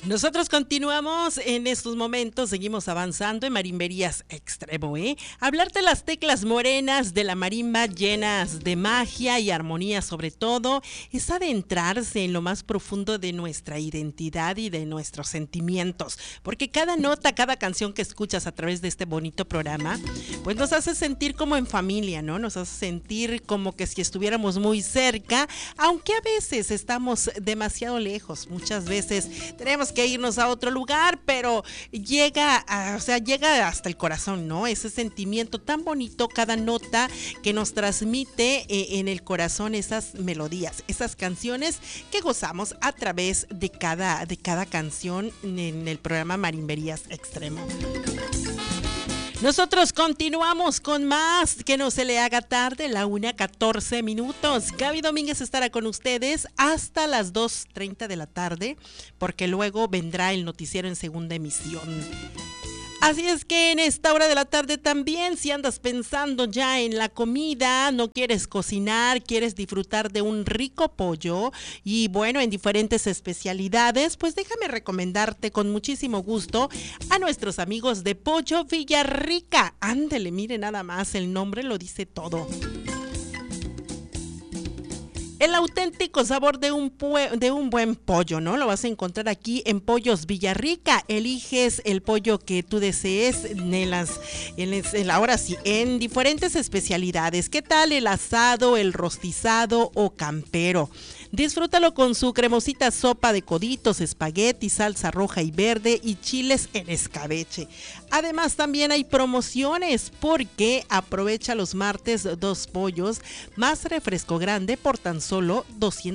Nosotros continuamos en estos momentos, seguimos avanzando en Marimberías Extremo, ¿eh? Hablarte las teclas morenas de la marimba llenas de magia y armonía sobre todo, es adentrarse en lo más profundo de nuestra identidad y de nuestros sentimientos, porque cada nota, cada canción que escuchas a través de este bonito programa, pues nos hace sentir como en familia, ¿no? Nos hace sentir como que si estuviéramos muy cerca, aunque a veces estamos demasiado lejos, muchas veces tenemos que irnos a otro lugar, pero llega hasta el corazón, ¿no? Ese sentimiento tan bonito, cada nota que nos transmite en el corazón esas melodías, esas canciones que gozamos a través de cada canción en el programa Marimberías Extremo. Nosotros continuamos con más, que no se le haga tarde, la 1:14. Gaby Domínguez estará con ustedes hasta las 2:30 de la tarde, porque luego vendrá el noticiero en segunda emisión. Así es que en esta hora de la tarde también, si andas pensando ya en la comida, no quieres cocinar, quieres disfrutar de un rico pollo y bueno, en diferentes especialidades, pues déjame recomendarte con muchísimo gusto a nuestros amigos de Pollo Villarrica. Ándele, mire nada más, el nombre lo dice todo. El auténtico sabor de un buen pollo, ¿no? Lo vas a encontrar aquí en Pollos Villarrica. Eliges el pollo que tú desees ahora sí, en diferentes especialidades. ¿Qué tal el asado, el rostizado o campero? Disfrútalo con su cremosita sopa de coditos, espagueti, salsa roja y verde y chiles en escabeche. Además también hay promociones porque aprovecha los martes 2 pollos más refresco grande por tan solo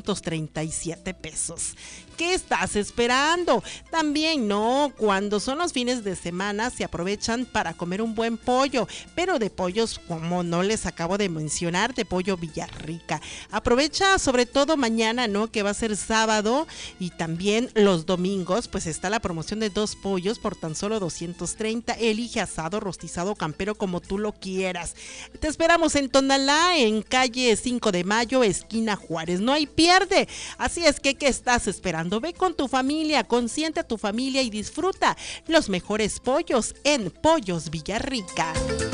237 pesos. ¿Qué estás esperando? También, ¿no? Cuando son los fines de semana se aprovechan para comer un buen pollo, pero de pollos como no les acabo de mencionar, de Pollo Villarrica. Aprovecha sobre todo mañana, ¿no? Que va a ser sábado y también los domingos, pues está la promoción de 2 pollos por tan solo 230. Elige asado, rostizado, campero, como tú lo quieras. Te esperamos en Tonalá, en calle 5 de Mayo, esquina Juárez. No hay pierde. Así es que, ¿qué estás esperando? Ve con tu familia, consiente a tu familia y disfruta los mejores pollos en Pollos Villarrica.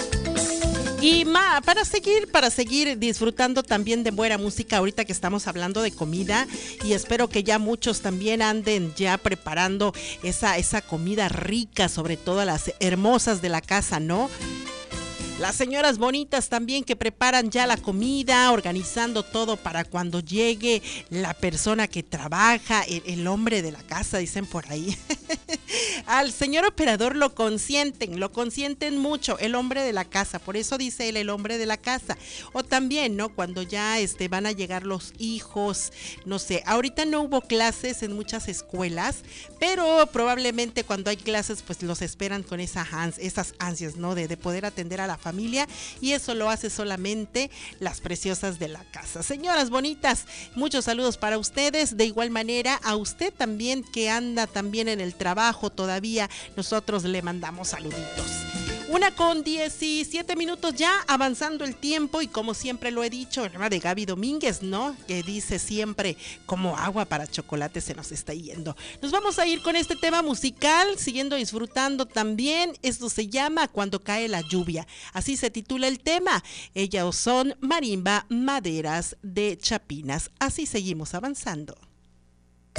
Y para seguir disfrutando también de buena música ahorita que estamos hablando de comida, y espero que ya muchos también anden ya preparando esa comida rica, sobre todo las hermosas de la casa, ¿no? Las señoras bonitas también que preparan ya la comida, organizando todo para cuando llegue la persona que trabaja, el hombre de la casa, dicen por ahí. Al señor operador lo consienten mucho, el hombre de la casa, por eso dice él, el hombre de la casa. O también, ¿no? Cuando ya van a llegar los hijos, no sé, ahorita no hubo clases en muchas escuelas, pero probablemente cuando hay clases, pues los esperan con esas ansias, ¿no? De poder atender a la familia, y eso lo hace solamente las preciosas de la casa. Señoras bonitas, muchos saludos para ustedes, de igual manera a usted también que anda también en el trabajo todavía, nosotros le mandamos saluditos. 1:17 ya, avanzando el tiempo, y como siempre lo he dicho, el tema de Gaby Domínguez, ¿no? Que dice siempre, como agua para chocolate se nos está yendo. Nos vamos a ir con este tema musical, siguiendo disfrutando también. Esto se llama Cuando cae la lluvia, así se titula el tema. Ellas son Marimba Maderas de Chapinas. Así seguimos avanzando.